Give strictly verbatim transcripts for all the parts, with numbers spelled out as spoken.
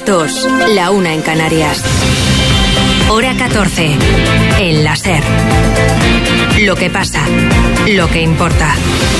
las dos, la una en Canarias. Hora catorce, en la SER. Lo que pasa, lo que importa.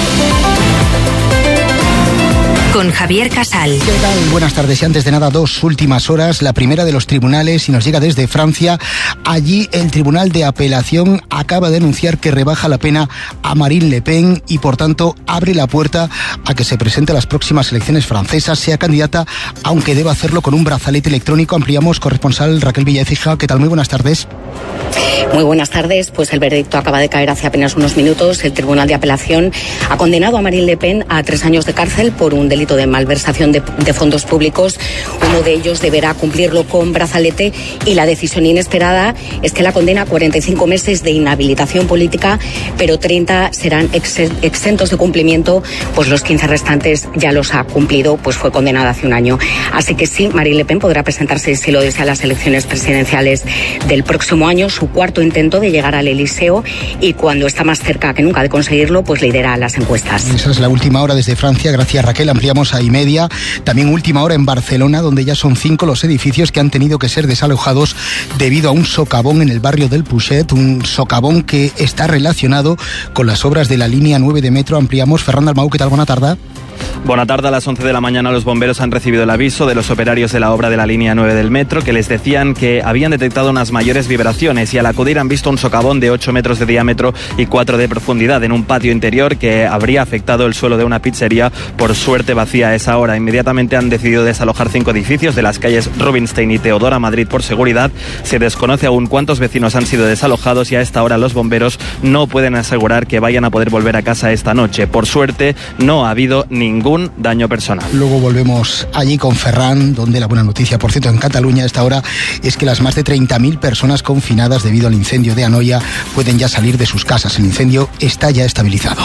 Con Javier Casal. ¿Qué tal? Buenas tardes. Y antes de nada, dos últimas horas. La primera de los tribunales y nos llega desde Francia. Allí el Tribunal de Apelación acaba de anunciar que rebaja la pena a Marine Le Pen y por tanto abre la puerta a que se presente a las próximas elecciones francesas, sea candidata, aunque deba hacerlo con un brazalete electrónico. Ampliamos, corresponsal Raquel Villaécija. ¿Qué tal? Muy buenas tardes. Muy buenas tardes. Pues el veredicto acaba de caer hace apenas unos minutos. El Tribunal de Apelación ha condenado a Marine Le Pen a tres años de cárcel por un delito de malversación de, de fondos públicos. Uno de ellos deberá cumplirlo con brazalete y la decisión inesperada es que la condena a cuarenta y cinco meses de inhabilitación política, pero treinta serán ex, exentos de cumplimiento, pues los quince restantes ya los ha cumplido, pues fue condenada hace un año. Así que sí, Marine Le Pen podrá presentarse, si lo desea, a las elecciones presidenciales del próximo año, su cuarto intento de llegar al Elíseo, y cuando está más cerca que nunca de conseguirlo, pues lidera las encuestas. Esa es la última hora desde Francia. Gracias, Raquel. Ampliamos a y media. También última hora en Barcelona, donde ya son cinco los edificios que han tenido que ser desalojados debido a un socavón en el barrio del Puget, un socavón que está relacionado con las obras de la línea nueve de metro. Ampliamos. Ferran Dalmau, ¿qué tal? Buena tarde. Buena tarde. A las once de la mañana los bomberos han recibido el aviso de los operarios de la obra de la línea nueve del metro, que les decían que habían detectado unas mayores vibraciones y al acudir han visto un socavón de ocho metros de diámetro y cuatro de profundidad en un patio interior que habría afectado el suelo de una pizzería, por suerte vacía a esa hora. Inmediatamente han decidido desalojar cinco edificios de las calles Rubinstein y Teodora Madrid por seguridad. Se desconoce aún cuántos vecinos han sido desalojados y a esta hora los bomberos no pueden asegurar que vayan a poder volver a casa esta noche. Por suerte no ha habido ningún daño personal. Luego volvemos allí con Ferran, donde la buena noticia, por cierto, en Cataluña a esta hora es que las más de treinta mil personas confinadas debido al incendio de Anoia pueden ya salir de sus casas. El incendio está ya estabilizado.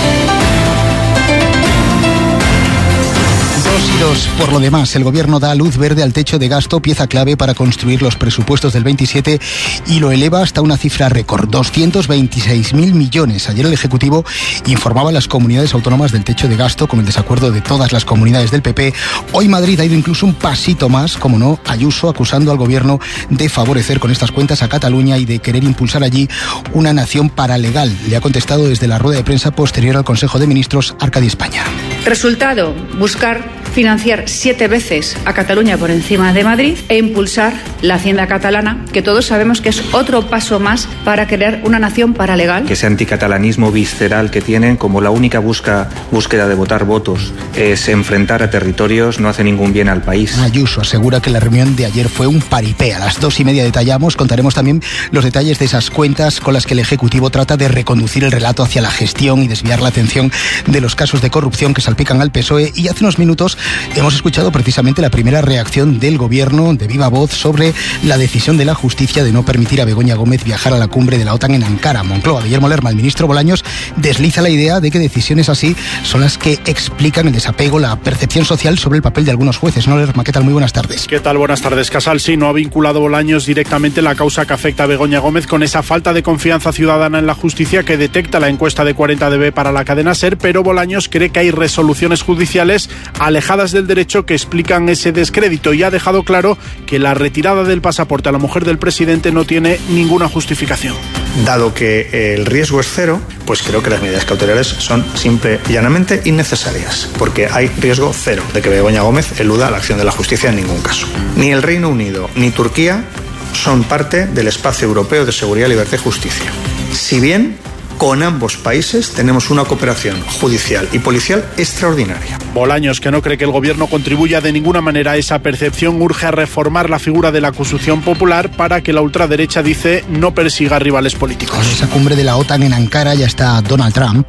Por lo demás, el gobierno da luz verde al techo de gasto, pieza clave para construir los presupuestos del veintisiete, y lo eleva hasta una cifra récord, doscientos veintiséis mil millones. Ayer el Ejecutivo informaba a las comunidades autónomas del techo de gasto con el desacuerdo de todas las comunidades del P P. Hoy Madrid ha ido incluso un pasito más, como no, Ayuso acusando al gobierno de favorecer con estas cuentas a Cataluña y de querer impulsar allí una nación paralegal. Le ha contestado desde la rueda de prensa posterior al Consejo de Ministros Arcadi España. Resultado, buscar financiar siete veces a Cataluña por encima de Madrid e impulsar la hacienda catalana, que todos sabemos que es otro paso más para crear una nación paralegal. Que ese anticatalanismo visceral que tienen, como la única busca, búsqueda de votar votos es enfrentar a territorios, no hace ningún bien al país. Ayuso asegura que la reunión de ayer fue un paripé. A las dos y media detallamos, contaremos también los detalles de esas cuentas con las que el Ejecutivo trata de reconducir el relato hacia la gestión y desviar la atención de los casos de corrupción que salpican al P S O E. Y hace unos minutos hemos escuchado precisamente la primera reacción del gobierno de viva voz sobre la decisión de la justicia de no permitir a Begoña Gómez viajar a la cumbre de la OTAN en Ankara. Moncloa, Guillermo Lerma, el ministro Bolaños, desliza la idea de que decisiones así son las que explican el desapego, la percepción social sobre el papel de algunos jueces. ¿No, Lerma? ¿Qué tal? Muy buenas tardes. ¿Qué tal? Buenas tardes, Casal. Sí, no ha vinculado Bolaños directamente la causa que afecta a Begoña Gómez con esa falta de confianza ciudadana en la justicia que detecta la encuesta de cuarenta D B para la cadena SER, pero Bolaños cree que hay resoluciones judiciales alejadas del derecho que explican ese descrédito y ha dejado claro que la retirada del pasaporte a la mujer del presidente no tiene ninguna justificación. Dado que el riesgo es cero, pues creo que las medidas cautelares son simple y llanamente innecesarias, porque hay riesgo cero de que Begoña Gómez eluda la acción de la justicia en ningún caso. Ni el Reino Unido ni Turquía son parte del espacio europeo de seguridad, libertad y justicia. Si bien con ambos países tenemos una cooperación judicial y policial extraordinaria. Bolaños, que no cree que el gobierno contribuya de ninguna manera a esa percepción, urge a reformar la figura de la acusación popular para que la ultraderecha, dice, no persiga rivales políticos. En esa cumbre de la OTAN en Ankara ya está Donald Trump,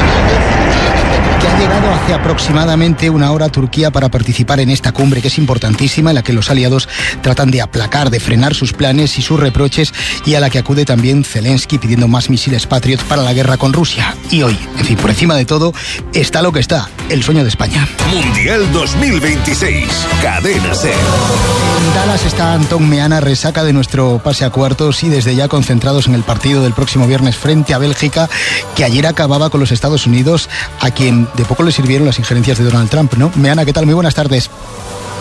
que ha llegado hace aproximadamente una hora a Turquía para participar en esta cumbre, que es importantísima, en la que los aliados tratan de aplacar, de frenar sus planes y sus reproches, y a la que acude también Zelensky pidiendo más misiles Patriot para la guerra con Rusia. Y hoy, en fin, por encima de todo, está lo que está, el sueño de España. Mundial dos mil veintiséis, Cadena SER. En Dallas está Antón Meana, resaca de nuestro pase a cuartos y desde ya concentrados en el partido del próximo viernes frente a Bélgica, que ayer acababa con los Estados Unidos, a quien de poco le sirvieron las injerencias de Donald Trump, ¿no? Meana, ¿qué tal? Muy buenas tardes.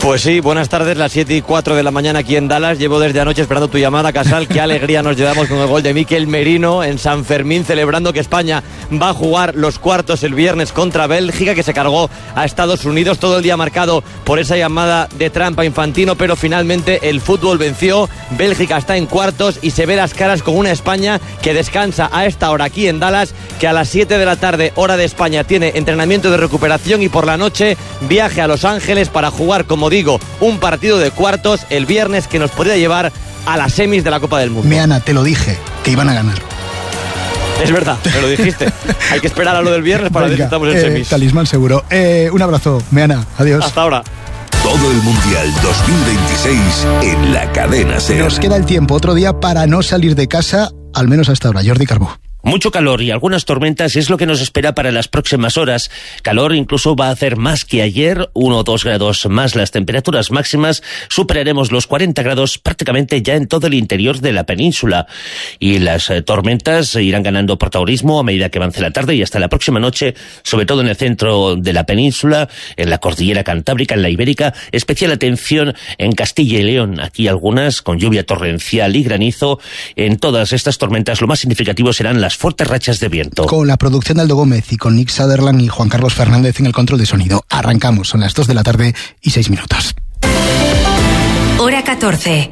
Pues sí, buenas tardes, las siete y cuatro de la mañana aquí en Dallas. Llevo desde anoche esperando tu llamada, Casal. Qué alegría nos llevamos con el gol de Mikel Merino en San Fermín, celebrando que España va a jugar los cuartos el viernes contra Bélgica, que se cargó a Estados Unidos. Todo el día marcado por esa llamada de trampa a Infantino, pero finalmente el fútbol venció. Bélgica está en cuartos y se ve las caras con una España que descansa a esta hora aquí en Dallas, que a las siete de la tarde, hora de España, tiene entrenamiento de recuperación y por la noche viaje a Los Ángeles para jugar, como digo, un partido de cuartos el viernes que nos podría llevar a las semis de la Copa del Mundo. Meana, te lo dije, que iban a ganar. Es verdad, me lo dijiste. Hay que esperar a lo del viernes para ver si estamos en eh, semis. Talismán seguro. Eh, un abrazo, Meana, adiós. Hasta ahora. Todo el Mundial dos mil veintiséis en la cadena SER. Nos queda el tiempo, otro día para no salir de casa, al menos hasta ahora. Jordi Carbó. Mucho calor y algunas tormentas es lo que nos espera para las próximas horas. Calor incluso va a hacer más que ayer, uno o dos grados más las temperaturas máximas. Superaremos los cuarenta grados prácticamente ya en todo el interior de la península. Y las eh, tormentas irán ganando protagonismo a medida que avance la tarde y hasta la próxima noche, sobre todo en el centro de la península, en la cordillera cantábrica, en la ibérica. Especial atención en Castilla y León. Aquí algunas con lluvia torrencial y granizo. En todas estas tormentas lo más significativo serán las fuertes rachas de viento. Con la producción de Aldo Gómez y con Nick Sutherland y Juan Carlos Fernández en el control de sonido. Arrancamos, son las dos de la tarde y seis minutos. Hora catorce.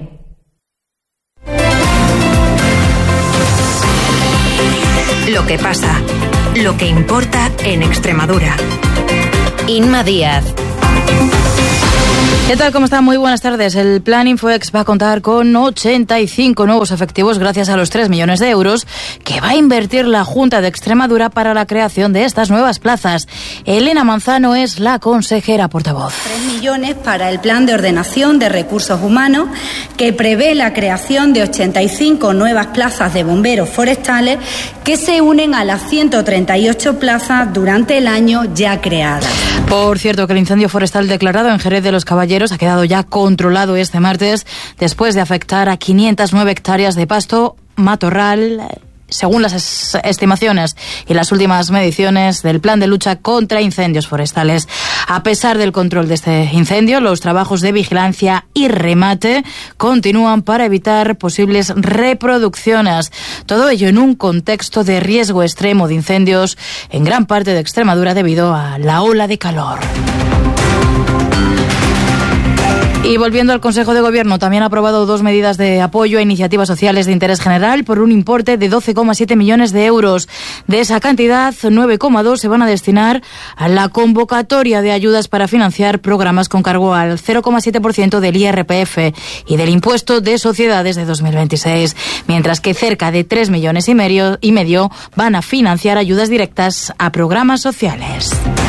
Lo que pasa, lo que importa en Extremadura. Inma Díaz. ¿Qué tal? ¿Cómo están? Muy buenas tardes. El Plan Infoex va a contar con ochenta y cinco nuevos efectivos gracias a los tres millones de euros que va a invertir la Junta de Extremadura para la creación de estas nuevas plazas. Elena Manzano es la consejera portavoz. tres millones para el Plan de Ordenación de Recursos Humanos, que prevé la creación de ochenta y cinco nuevas plazas de bomberos forestales que se unen a las ciento treinta y ocho plazas durante el año ya creadas. Por cierto, que el incendio forestal declarado en Jerez de los Caballeros ha quedado ya controlado este martes después de afectar a quinientas nueve hectáreas de pasto, matorral. Según las estimaciones y las últimas mediciones del Plan de Lucha contra Incendios Forestales. A pesar del control de este incendio, los trabajos de vigilancia y remate continúan para evitar posibles reproducciones. Todo ello en un contexto de riesgo extremo de incendios en gran parte de Extremadura debido a la ola de calor. Y volviendo al Consejo de Gobierno, también ha aprobado dos medidas de apoyo a iniciativas sociales de interés general por un importe de doce coma siete millones de euros. De esa cantidad, nueve coma dos se van a destinar a la convocatoria de ayudas para financiar programas con cargo al cero coma siete por ciento del I R P F y del impuesto de sociedades de dos mil veintiséis, mientras que cerca de tres millones y medio, y medio van a financiar ayudas directas a programas sociales.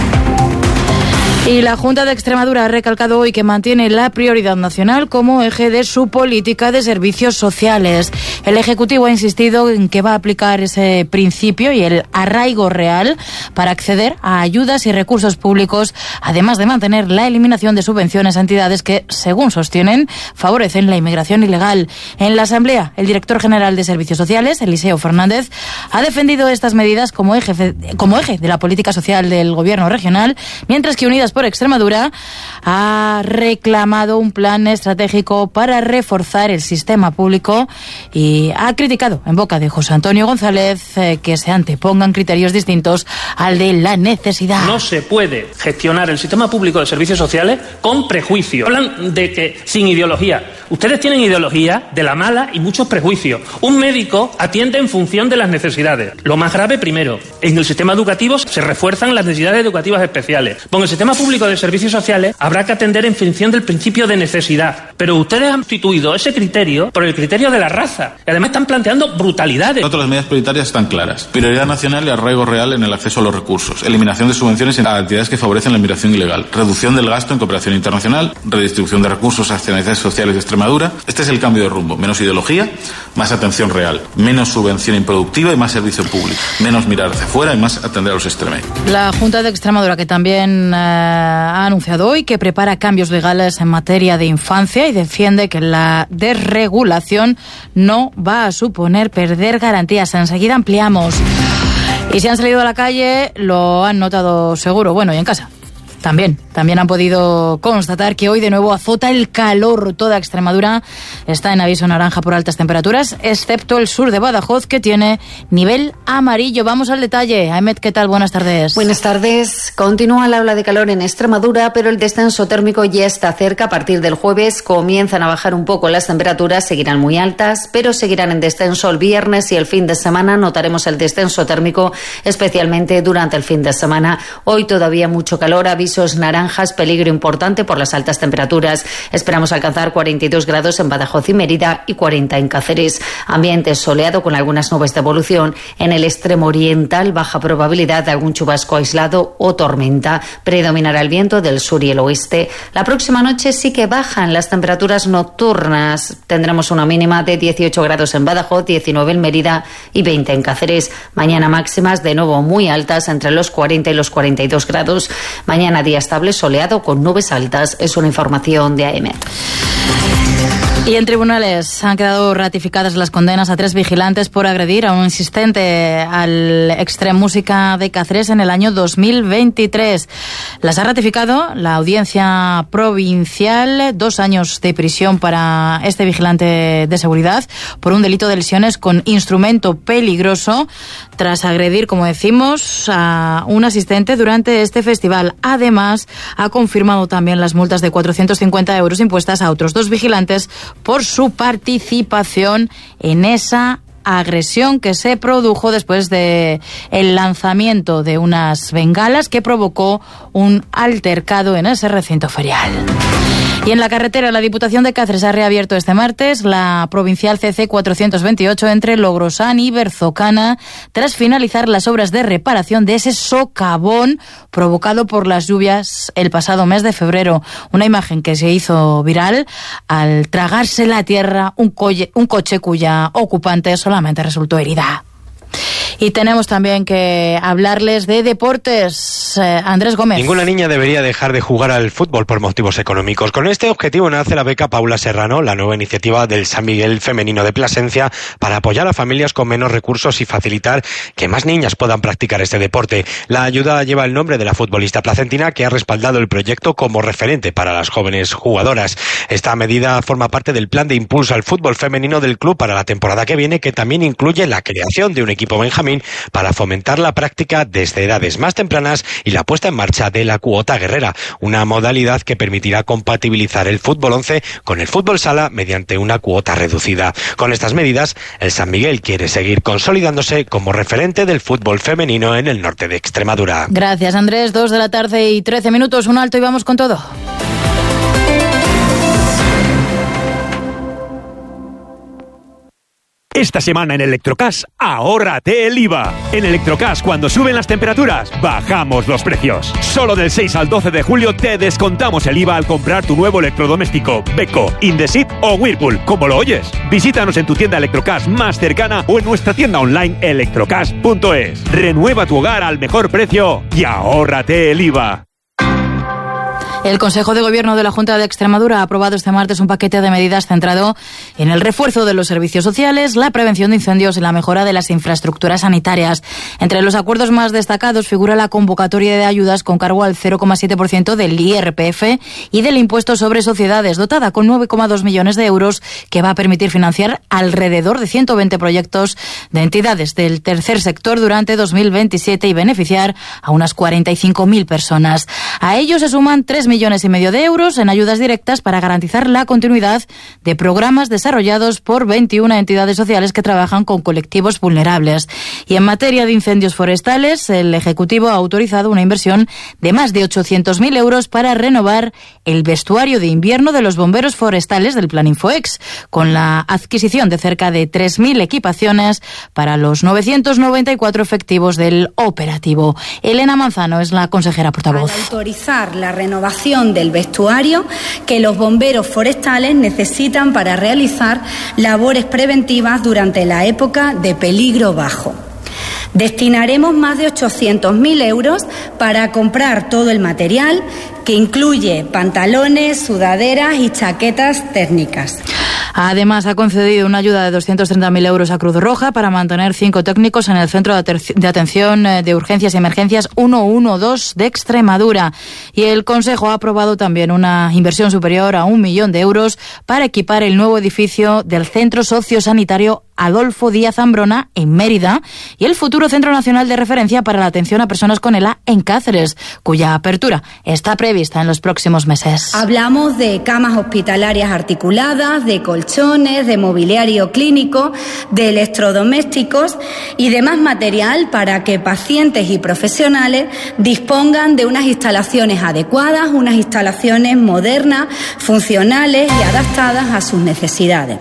Y la Junta de Extremadura ha recalcado hoy que mantiene la prioridad nacional como eje de su política de servicios sociales. El Ejecutivo ha insistido en que va a aplicar ese principio y el arraigo real para acceder a ayudas y recursos públicos, además de mantener la eliminación de subvenciones a entidades que, según sostienen, favorecen la inmigración ilegal. En la Asamblea, el director general de Servicios Sociales, Eliseo Fernández, ha defendido estas medidas como eje, como eje de la política social del Gobierno regional, mientras que Unidas por Extremadura ha reclamado un plan estratégico para reforzar el sistema público y ha criticado en boca de José Antonio González eh, que se antepongan criterios distintos al de la necesidad. No se puede gestionar el sistema público de servicios sociales con prejuicios. Hablan de que sin ideología. Ustedes tienen ideología de la mala y muchos prejuicios. Un médico atiende en función de las necesidades. Lo más grave, primero, en el sistema educativo se refuerzan las necesidades educativas especiales. Con el sistema público de servicios sociales habrá que atender en función del principio de necesidad. Pero ustedes han sustituido ese criterio por el criterio de la raza. Y además están planteando brutalidades. Otras medidas prioritarias están claras. Prioridad nacional y arraigo real en el acceso a los recursos. Eliminación de subvenciones a actividades que favorecen la inmigración ilegal. Reducción del gasto en cooperación internacional. Redistribución de recursos hacia necesidades sociales de Extremadura. Este es el cambio de rumbo. Menos ideología, más atención real. Menos subvención improductiva y más servicio público. Menos mirar hacia afuera y más atender a los extremeños. La Junta de Extremadura, que también eh, ha anunciado hoy que prepara cambios legales en materia de infancia y defiende que la desregulación no va a suponer perder garantías. Enseguida ampliamos. Y si han salido a la calle, lo han notado seguro. Bueno, y en casa. También, también han podido constatar que hoy de nuevo azota el calor. Toda Extremadura está en aviso naranja por altas temperaturas, excepto el sur de Badajoz, que tiene nivel amarillo. Vamos al detalle. Ahmed, ¿qué tal? Buenas tardes. Buenas tardes. Continúa la ola de calor en Extremadura, pero el descenso térmico ya está cerca. A partir del jueves comienzan a bajar un poco las temperaturas, seguirán muy altas, pero seguirán en descenso el viernes y el fin de semana. Notaremos el descenso térmico, especialmente durante el fin de semana. Hoy todavía mucho calor, avisos naranjas, peligro importante por las altas temperaturas. Esperamos alcanzar cuarenta y dos grados en Badajoz y Mérida y cuarenta en Cáceres. Ambiente soleado con algunas nubes de evolución. En el extremo oriental, baja probabilidad de algún chubasco aislado o tormenta. Predominará el viento del sur y el oeste. La próxima noche sí que bajan las temperaturas nocturnas. Tendremos una mínima de dieciocho grados en Badajoz, diecinueve en Mérida y veinte en Cáceres. Mañana máximas de nuevo muy altas, entre los cuarenta y los cuarenta y dos grados. Mañana día estable soleado con nubes altas. Es una información de A M. Y en tribunales han quedado ratificadas las condenas a tres vigilantes por agredir a un asistente al Extrem Música de Cáceres en el año dos mil veintitrés. Las ha ratificado la audiencia provincial, dos años de prisión para este vigilante de seguridad por un delito de lesiones con instrumento peligroso tras agredir, como decimos, a un asistente durante este festival. Además, ha confirmado también las multas de cuatrocientos cincuenta euros impuestas a otros dos vigilantes por su participación en esa agresión que se produjo después de el lanzamiento de unas bengalas que provocó un altercado en ese recinto ferial. Y en la carretera, la Diputación de Cáceres ha reabierto este martes la provincial C C cuatrocientos veintiocho entre Logrosán y Berzocana tras finalizar las obras de reparación de ese socavón provocado por las lluvias el pasado mes de febrero. Una imagen que se hizo viral al tragarse la tierra un, coche, un coche cuya ocupante solamente resultó herida. Y tenemos también que hablarles de deportes. Eh, Andrés Gómez. Ninguna niña debería dejar de jugar al fútbol por motivos económicos. Con este objetivo nace la beca Paula Serrano, la nueva iniciativa del San Miguel Femenino de Plasencia para apoyar a familias con menos recursos y facilitar que más niñas puedan practicar este deporte. La ayuda lleva el nombre de la futbolista placentina que ha respaldado el proyecto como referente para las jóvenes jugadoras. Esta medida forma parte del plan de impulso al fútbol femenino del club para la temporada que viene, que también incluye la creación de un equipo benjamín para fomentar la práctica desde edades más tempranas y la puesta en marcha de la cuota guerrera, una modalidad que permitirá compatibilizar el fútbol once con el fútbol sala mediante una cuota reducida. Con estas medidas, el San Miguel quiere seguir consolidándose como referente del fútbol femenino en el norte de Extremadura. Gracias, Andrés. Dos de la tarde y trece minutos, un alto y vamos con todo. Esta semana en Electrocas, ahórrate el I V A. En Electrocas, cuando suben las temperaturas, bajamos los precios. Solo del seis al doce de julio te descontamos el I V A al comprar tu nuevo electrodoméstico, Beko, Indesit o Whirlpool, como lo oyes. Visítanos en tu tienda Electrocas más cercana o en nuestra tienda online electrocas punto es. Renueva tu hogar al mejor precio y ahórrate el I V A. El Consejo de Gobierno de la Junta de Extremadura ha aprobado este martes un paquete de medidas centrado en el refuerzo de los servicios sociales, la prevención de incendios y la mejora de las infraestructuras sanitarias. Entre los acuerdos más destacados figura la convocatoria de ayudas con cargo al cero coma siete por ciento del I R P F y del impuesto sobre sociedades, dotada con nueve coma dos millones de euros, que va a permitir financiar alrededor de ciento veinte proyectos de entidades del tercer sector durante dos mil veintisiete y beneficiar a unas cuarenta y cinco mil personas. A ello se suman tres millones y medio de euros en ayudas directas para garantizar la continuidad de programas desarrollados por veintiuna entidades sociales que trabajan con colectivos vulnerables. Y en materia de incendios forestales, el Ejecutivo ha autorizado una inversión de más de ochocientos mil euros para renovar el vestuario de invierno de los bomberos forestales del Plan Infoex, con la adquisición de cerca de tres mil equipaciones para los novecientos noventa y cuatro efectivos del operativo. Elena Manzano es la consejera portavoz. Al autorizar la renovación del vestuario que los bomberos forestales necesitan para realizar labores preventivas durante la época de peligro bajo. Destinaremos más de ochocientos mil euros para comprar todo el material, que incluye pantalones, sudaderas y chaquetas térmicas. Además, ha concedido una ayuda de doscientos treinta mil euros a Cruz Roja para mantener cinco técnicos en el Centro de Atención de Urgencias y Emergencias ciento doce de Extremadura. Y el Consejo ha aprobado también una inversión superior a un millón de euros para equipar el nuevo edificio del Centro Sociosanitario Adolfo Díaz Ambrona en Mérida y el futuro Centro Nacional de Referencia para la Atención a Personas con ELA en Cáceres, cuya apertura está prevista en los próximos meses. Hablamos de camas hospitalarias articuladas, de colchones, de mobiliario clínico, de electrodomésticos y demás material para que pacientes y profesionales dispongan de unas instalaciones adecuadas, unas instalaciones modernas, funcionales y adaptadas a sus necesidades.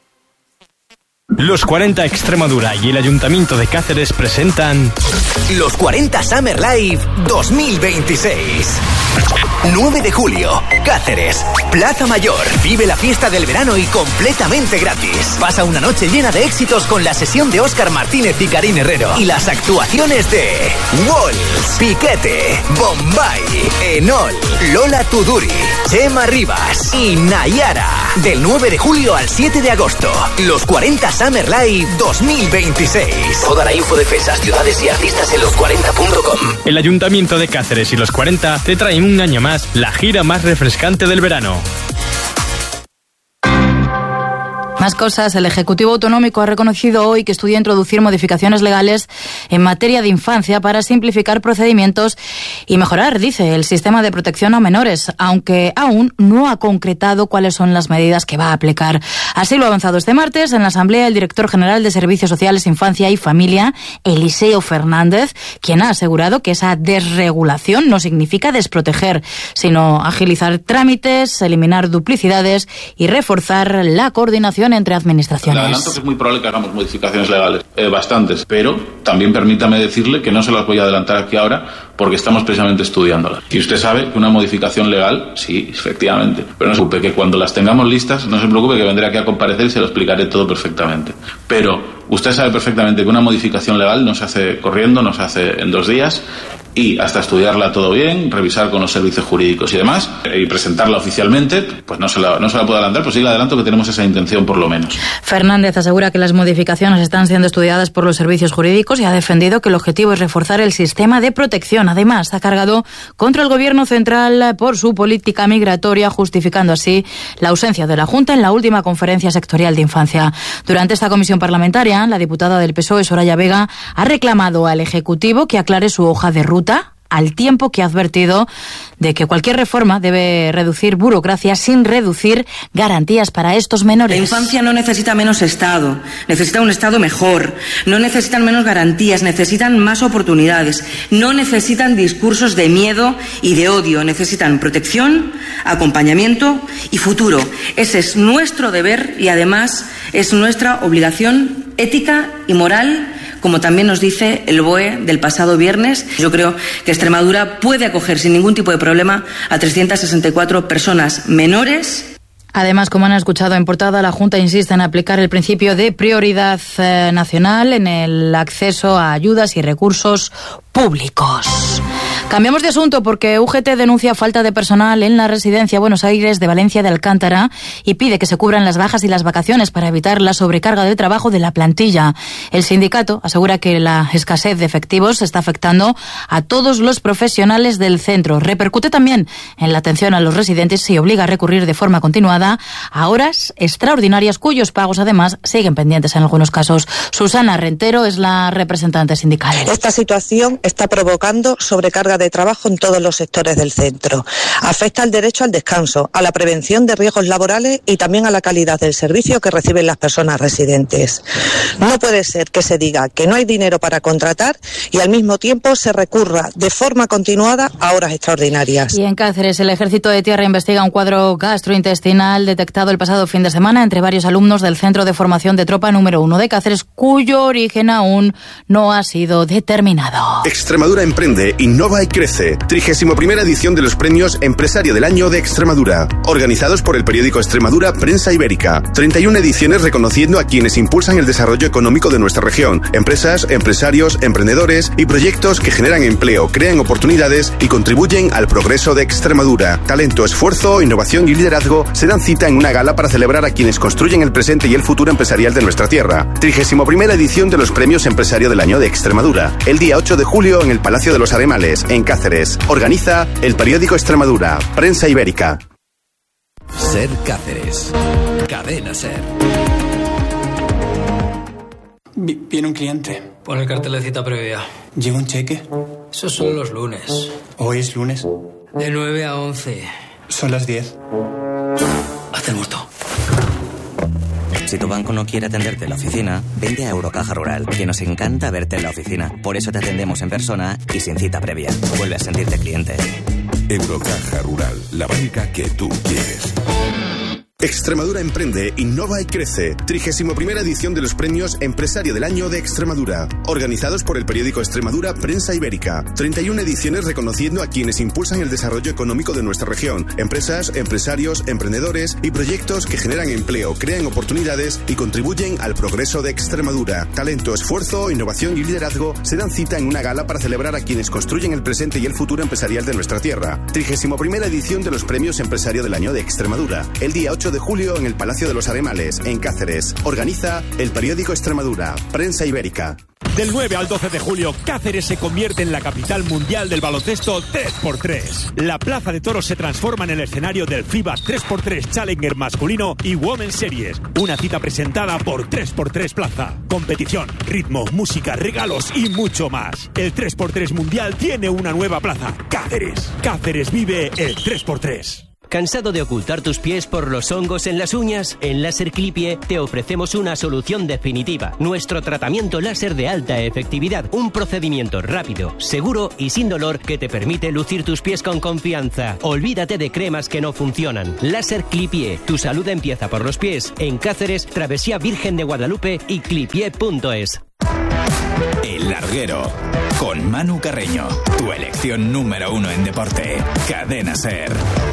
Los cuarenta Extremadura y el Ayuntamiento de Cáceres presentan Los cuarenta Summer Live dos mil veintiséis. nueve de julio, Cáceres, Plaza Mayor. Vive la fiesta del verano y completamente gratis. Pasa una noche llena de éxitos con la sesión de Óscar Martínez y Karin Herrero y las actuaciones de Walls, Piquete, Bombay, Enol, Lola Tuduri, Chema Rivas y Nayara. Del nueve de julio al siete de agosto. Los cuarenta Summer Live dos mil veintiséis. Toda la info de fechas, ciudades y artistas en los cuarenta punto com. El Ayuntamiento de Cáceres y los cuarenta te traen un año más la gira más refrescante del verano. Más cosas. El Ejecutivo Autonómico ha reconocido hoy que estudia introducir modificaciones legales en materia de infancia para simplificar procedimientos y mejorar, dice, el sistema de protección a menores, aunque aún no ha concretado cuáles son las medidas que va a aplicar. Así lo ha avanzado este martes en la Asamblea el director general de Servicios Sociales, Infancia y Familia, Eliseo Fernández, quien ha asegurado que esa desregulación no significa desproteger, sino agilizar trámites, eliminar duplicidades y reforzar la coordinación entre administraciones. Le adelanto que es muy probable que hagamos modificaciones legales, eh, bastantes, pero también permítame decirle que no se las voy a adelantar aquí ahora porque estamos precisamente estudiándolas. Y usted sabe que una modificación legal, sí, efectivamente, pero no se preocupe que cuando las tengamos listas, no se preocupe que vendré aquí a comparecer y se lo explicaré todo perfectamente. Pero usted sabe perfectamente que una modificación legal no se hace corriendo, no se hace en dos días, y hasta estudiarla todo bien, revisar con los servicios jurídicos y demás, y presentarla oficialmente, pues no se la, no se la puedo adelantar, pues sí le adelanto que tenemos esa intención por lo menos. Fernández asegura que las modificaciones están siendo estudiadas por los servicios jurídicos y ha defendido que el objetivo es reforzar el sistema de protección. Además, ha cargado contra el Gobierno central por su política migratoria, justificando así la ausencia de la Junta en la última conferencia sectorial de infancia. Durante esta comisión parlamentaria, la diputada del P S O E, Soraya Vega, ha reclamado al Ejecutivo que aclare su hoja de ruta, al tiempo que ha advertido de que cualquier reforma debe reducir burocracia sin reducir garantías para estos menores. La infancia no necesita menos Estado, necesita un Estado mejor, no necesitan menos garantías, necesitan más oportunidades, no necesitan discursos de miedo y de odio, necesitan protección, acompañamiento y futuro. Ese es nuestro deber y además es nuestra obligación ética y moral, como también nos dice el B O E del pasado viernes. Yo creo que Extremadura puede acoger sin ningún tipo de problema a trescientas sesenta y cuatro personas menores. Además, como han escuchado en portada, la Junta insiste en aplicar el principio de prioridad eh, nacional en el acceso a ayudas y recursos públicos. Cambiamos de asunto porque U G T denuncia falta de personal en la residencia Buenos Aires de Valencia de Alcántara y pide que se cubran las bajas y las vacaciones para evitar la sobrecarga de trabajo de la plantilla. El sindicato asegura que la escasez de efectivos está afectando a todos los profesionales del centro. Repercute también en la atención a los residentes y obliga a recurrir de forma continuada a horas extraordinarias cuyos pagos además siguen pendientes en algunos casos. Susana Rentero es la representante sindical. Esta situación está provocando sobrecarga de trabajo en todos los sectores del centro. Afecta al derecho al descanso, a la prevención de riesgos laborales y también a la calidad del servicio que reciben las personas residentes. No puede ser que se diga que no hay dinero para contratar y al mismo tiempo se recurra de forma continuada a horas extraordinarias. Y en Cáceres, el Ejército de Tierra investiga un cuadro gastrointestinal detectado el pasado fin de semana entre varios alumnos del Centro de Formación de Tropa número uno de Cáceres, cuyo origen aún no ha sido determinado. Extremadura emprende, innova y crece. trigésima primera edición de los premios Empresario del Año de Extremadura, organizados por el periódico Extremadura Prensa Ibérica. treinta y una ediciones reconociendo a quienes impulsan el desarrollo económico de nuestra región. Empresas, empresarios, emprendedores y proyectos que generan empleo, crean oportunidades y contribuyen al progreso de Extremadura. Talento, esfuerzo, innovación y liderazgo se dan cita en una gala para celebrar a quienes construyen el presente y el futuro empresarial de nuestra tierra. trigésima primera edición de los premios Empresario del Año de Extremadura, el día ocho de julio en el Palacio de los Aremales, en Cáceres. Organiza el periódico Extremadura, Prensa Ibérica. Ser Cáceres. Cadena Ser. Viene un cliente. Pon el cartel de cita previa. ¿Llega un cheque? Eso son los lunes. ¿Hoy es lunes? De nueve a once. Son las diez. Hazte el muerto. Si tu banco no quiere atenderte en la oficina, vente a Eurocaja Rural, que nos encanta verte en la oficina. Por eso te atendemos en persona y sin cita previa. Vuelve a sentirte cliente. Eurocaja Rural, la banca que tú quieres. Extremadura emprende, innova y crece. trigésima primera edición de los premios Empresario del Año de Extremadura, organizados por el periódico Extremadura Prensa Ibérica. treinta y una ediciones reconociendo a quienes impulsan el desarrollo económico de nuestra región. Empresas, empresarios, emprendedores y proyectos que generan empleo, crean oportunidades y contribuyen al progreso de Extremadura. Talento, esfuerzo, innovación y liderazgo se dan cita en una gala para celebrar a quienes construyen el presente y el futuro empresarial de nuestra tierra. trigésima primera edición de los premios Empresario del Año de Extremadura, el día ocho de julio en el Palacio de los Aremales, en Cáceres. Organiza el periódico Extremadura, Prensa Ibérica. Del nueve al doce de julio, Cáceres se convierte en la capital mundial del baloncesto tres por tres. La Plaza de Toros se transforma en el escenario del FIBA tres por tres Challenger masculino y Women's Series. Una cita presentada por tres por tres Plaza. Competición, ritmo, música, regalos y mucho más. El tres por tres Mundial tiene una nueva plaza. Cáceres. Cáceres vive el tres por tres. ¿Cansado de ocultar tus pies por los hongos en las uñas? En Láser Clipie te ofrecemos una solución definitiva. Nuestro tratamiento láser de alta efectividad. Un procedimiento rápido, seguro y sin dolor que te permite lucir tus pies con confianza. Olvídate de cremas que no funcionan. Láser Clipie. Tu salud empieza por los pies. En Cáceres, Travesía Virgen de Guadalupe y clipie punto es. El Larguero. Con Manu Carreño. Tu elección número uno en deporte. Cadena Ser.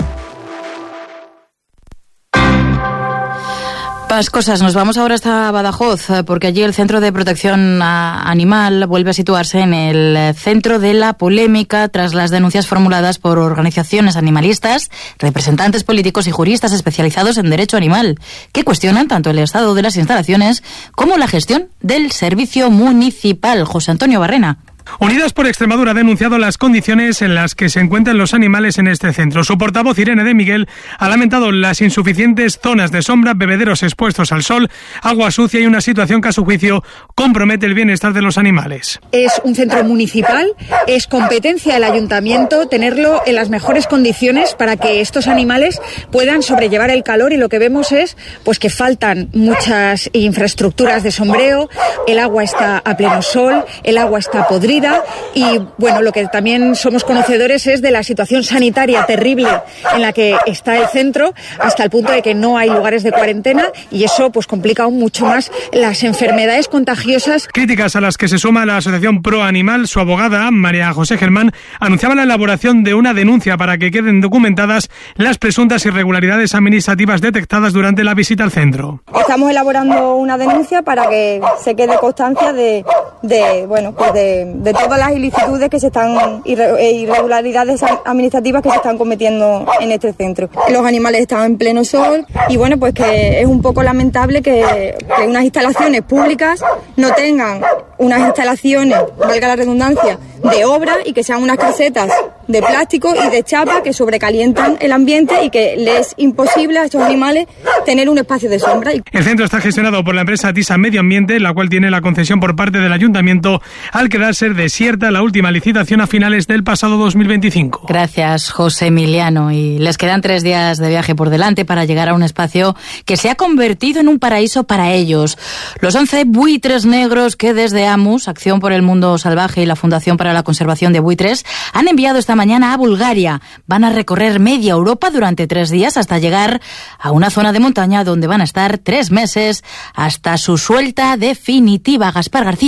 Más cosas. Nos vamos ahora hasta Badajoz, porque allí el Centro de Protección Animal vuelve a situarse en el centro de la polémica tras las denuncias formuladas por organizaciones animalistas, representantes políticos y juristas especializados en derecho animal, que cuestionan tanto el estado de las instalaciones como la gestión del servicio municipal. José Antonio Barrena. Unidas por Extremadura ha denunciado las condiciones en las que se encuentran los animales en este centro. Su portavoz, Irene de Miguel, ha lamentado las insuficientes zonas de sombra, bebederos expuestos al sol, agua sucia y una situación que a su juicio compromete el bienestar de los animales. Es un centro municipal, es competencia del ayuntamiento tenerlo en las mejores condiciones para que estos animales puedan sobrellevar el calor, y lo que vemos es pues que faltan muchas infraestructuras de sombreo, el agua está a pleno sol, el agua está podrida. Y bueno, lo que también somos conocedores es de la situación sanitaria terrible en la que está el centro, hasta el punto de que no hay lugares de cuarentena, y eso pues complica aún mucho más las enfermedades contagiosas. Críticas a las que se suma la Asociación Pro Animal. Su abogada, María José Germán, anunciaba la elaboración de una denuncia para que queden documentadas las presuntas irregularidades administrativas detectadas durante la visita al centro. Estamos elaborando una denuncia para que se quede constancia de, de bueno, pues de, de todas las ilicitudes que se están, irregularidades administrativas que se están cometiendo en este centro. Los animales están en pleno sol y bueno, pues que es un poco lamentable que, que unas instalaciones públicas no tengan unas instalaciones, valga la redundancia, de obra, y que sean unas casetas de plástico y de chapa que sobrecalientan el ambiente y que les es imposible a estos animales tener un espacio de sombra. El centro está gestionado por la empresa TISA Medio Ambiente, la cual tiene la concesión por parte del ayuntamiento al quedarse desierta la última licitación a finales del pasado dos mil veinticinco. Gracias, José Emiliano. Y les quedan tres días de viaje por delante para llegar a un espacio que se ha convertido en un paraíso para ellos. Los once buitres negros que desde AMUS, Acción por el Mundo Salvaje, y la Fundación para la Conservación de Buitres han enviado esta mañana a Bulgaria. Van a recorrer media Europa durante tres días hasta llegar a una zona de montaña donde van a estar tres meses hasta su suelta definitiva. Gaspar García.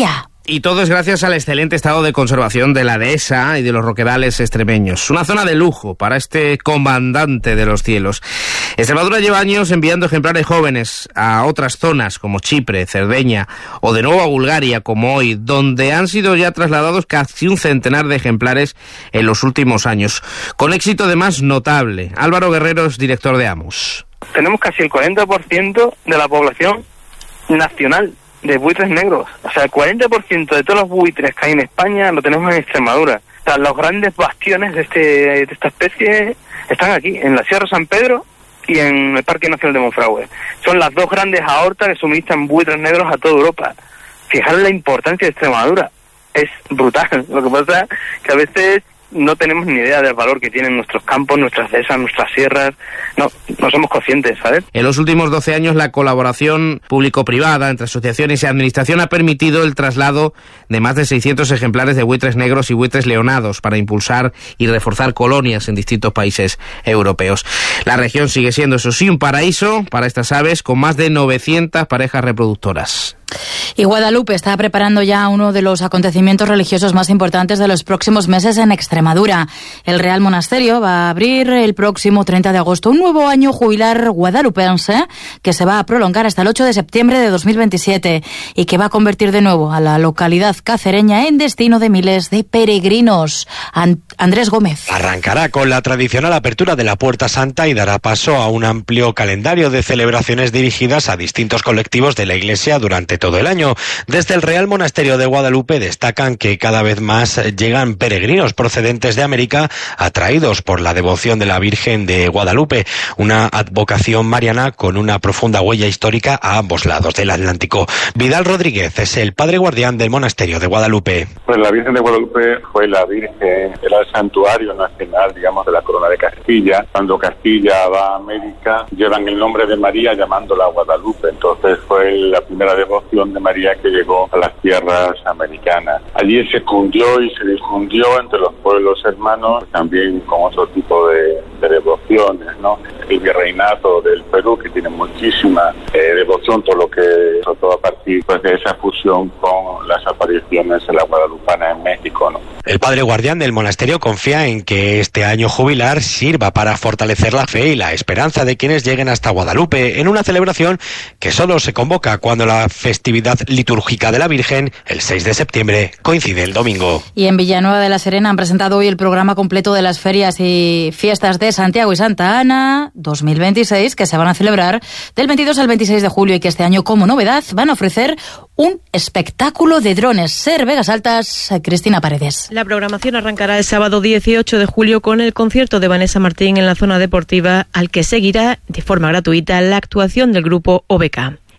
Y todo es gracias al excelente estado de conservación de la dehesa y de los roquedales extremeños. Una zona de lujo para este comandante de los cielos. Extremadura lleva años enviando ejemplares jóvenes a otras zonas como Chipre, Cerdeña o de nuevo a Bulgaria como hoy, donde han sido ya trasladados casi un centenar de ejemplares en los últimos años, con éxito además notable. Álvaro Guerrero es director de AMUS. Tenemos casi el cuarenta por ciento de la población nacional de buitres negros. O sea, el cuarenta por ciento de todos los buitres que hay en España lo tenemos en Extremadura. O sea, los grandes bastiones de, este, de esta especie están aquí, en la Sierra San Pedro y en el Parque Nacional de Monfragüe. Son las dos grandes aortas que suministran buitres negros a toda Europa. Fijaros la importancia de Extremadura. Es brutal. Lo que pasa es que a veces no tenemos ni idea del valor que tienen nuestros campos, nuestras dehesas, nuestras sierras. No, no somos conscientes, ¿sabes? En los últimos doce años la colaboración público-privada entre asociaciones y administración ha permitido el traslado de más de seiscientos ejemplares de buitres negros y buitres leonados para impulsar y reforzar colonias en distintos países europeos. La región sigue siendo, eso sí, un paraíso para estas aves con más de novecientas parejas reproductoras. Y Guadalupe está preparando ya uno de los acontecimientos religiosos más importantes de los próximos meses en Extremadura. El Real Monasterio va a abrir el próximo treinta de agosto un nuevo año jubilar guadalupense que se va a prolongar hasta el ocho de septiembre de dos mil veintisiete y que va a convertir de nuevo a la localidad cacereña en destino de miles de peregrinos. And- Andrés Gómez. Arrancará con la tradicional apertura de la Puerta Santa y dará paso a un amplio calendario de celebraciones dirigidas a distintos colectivos de la Iglesia durante todo el año. Desde el Real Monasterio de Guadalupe destacan que cada vez más llegan peregrinos procedentes de América atraídos por la devoción de la Virgen de Guadalupe, una advocación mariana con una profunda huella histórica a ambos lados del Atlántico. Vidal Rodríguez es el padre guardián del Monasterio de Guadalupe. Pues la Virgen de Guadalupe fue la Virgen, era el santuario nacional, digamos, de la corona de Castilla. Cuando Castilla va a América, llevan el nombre de María llamándola Guadalupe. Entonces fue la primera devoción de María que llegó a las tierras americanas. Allí se cundió y se difundió entre los pueblos hermanos, también con otro tipo de, de devociones, ¿no? El virreinato del Perú, que tiene muchísima eh, devoción, todo lo que, sobre todo a partir pues, de esa fusión con las apariciones de la guadalupana en México, ¿no? El padre guardián del monasterio confía en que este año jubilar sirva para fortalecer la fe y la esperanza de quienes lleguen hasta Guadalupe en una celebración que solo se convoca cuando la festividad litúrgica de la Virgen, el seis de septiembre, coincide el domingo. Y en Villanueva de la Serena han presentado hoy el programa completo de las ferias y fiestas de Santiago y Santa Ana dos mil veintiséis, que se van a celebrar del veintidós al veintiséis de julio y que este año, como novedad, van a ofrecer un espectáculo de drones. Ser Vegas Altas, Cristina Paredes. La programación arrancará el sábado dieciocho de julio con el concierto de Vanessa Martín en la zona deportiva, al que seguirá de forma gratuita la actuación del grupo O B K.